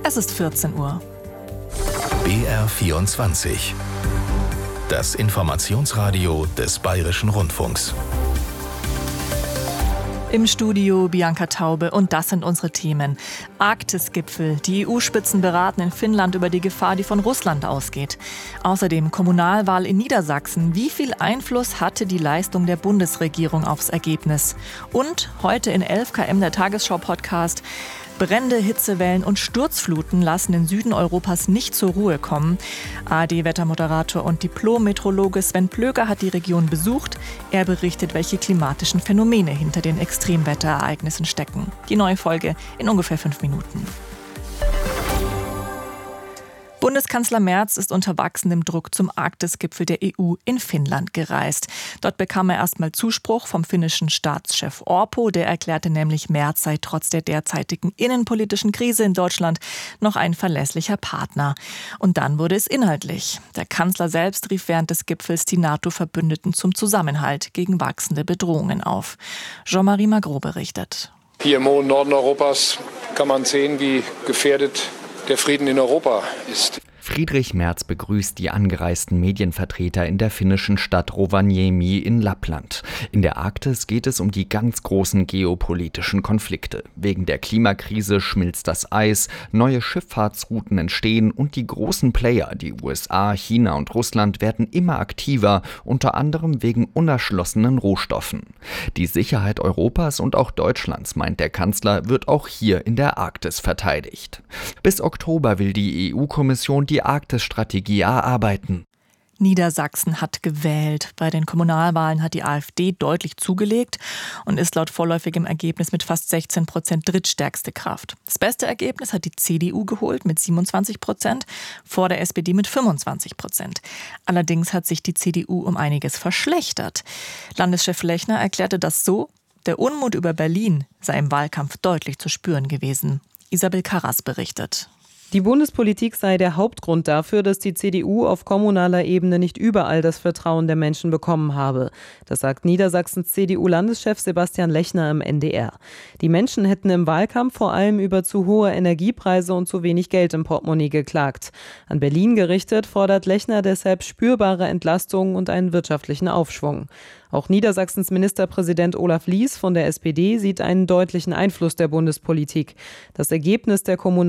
Es ist 14 Uhr. BR24. Das Informationsradio des Bayerischen Rundfunks. Im Studio Bianca Taube und das sind unsere Themen. Arktis-Gipfel. Die EU-Spitzen beraten in Finnland über die Gefahr, die von Russland ausgeht. Außerdem Kommunalwahl in Niedersachsen. Wie viel Einfluss hatte die Leistung der Bundesregierung aufs Ergebnis? Und heute in 11 km der Tagesschau-Podcast. Brände, Hitzewellen und Sturzfluten lassen den Süden Europas nicht zur Ruhe kommen. ARD-Wettermoderator und Diplom-Meteorologe Sven Plöger hat die Region besucht. Er berichtet, welche klimatischen Phänomene hinter den Extremwetterereignissen stecken. Die neue Folge in ungefähr 5 Minuten. Bundeskanzler Merz ist unter wachsendem Druck zum Arktis-Gipfel der EU in Finnland gereist. Dort bekam er erstmal Zuspruch vom finnischen Staatschef Orpo. Der erklärte nämlich, Merz sei trotz der derzeitigen innenpolitischen Krise in Deutschland noch ein verlässlicher Partner. Und dann wurde es inhaltlich. Der Kanzler selbst rief während des Gipfels die NATO-Verbündeten zum Zusammenhalt gegen wachsende Bedrohungen auf. Jean-Marie Magro berichtet. Hier im hohen Norden Europas kann man sehen, wie gefährdet der Frieden in Europa ist. Friedrich Merz begrüßt die angereisten Medienvertreter in der finnischen Stadt Rovaniemi in Lappland. In der Arktis geht es um die ganz großen geopolitischen Konflikte. Wegen der Klimakrise schmilzt das Eis, neue Schifffahrtsrouten entstehen und die großen Player, die USA, China und Russland, werden immer aktiver, unter anderem wegen unerschlossenen Rohstoffen. Die Sicherheit Europas und auch Deutschlands, meint der Kanzler, wird auch hier in der Arktis verteidigt. Bis Oktober will die EU-Kommission die Arktis-Strategie erarbeiten. Niedersachsen hat gewählt. Bei den Kommunalwahlen hat die AfD deutlich zugelegt und ist laut vorläufigem Ergebnis mit fast 16% drittstärkste Kraft. Das beste Ergebnis hat die CDU geholt mit 27%, vor der SPD mit 25%. Allerdings hat sich die CDU um einiges verschlechtert. Landeschef Lechner erklärte das so: Der Unmut über Berlin sei im Wahlkampf deutlich zu spüren gewesen. Isabel Karras berichtet. Die Bundespolitik sei der Hauptgrund dafür, dass die CDU auf kommunaler Ebene nicht überall das Vertrauen der Menschen bekommen habe. Das sagt Niedersachsens CDU-Landeschef Sebastian Lechner im NDR. Die Menschen hätten im Wahlkampf vor allem über zu hohe Energiepreise und zu wenig Geld im Portemonnaie geklagt. An Berlin gerichtet fordert Lechner deshalb spürbare Entlastungen und einen wirtschaftlichen Aufschwung. Auch Niedersachsens Ministerpräsident Olaf Lies von der SPD sieht einen deutlichen Einfluss der Bundespolitik. Das Ergebnis der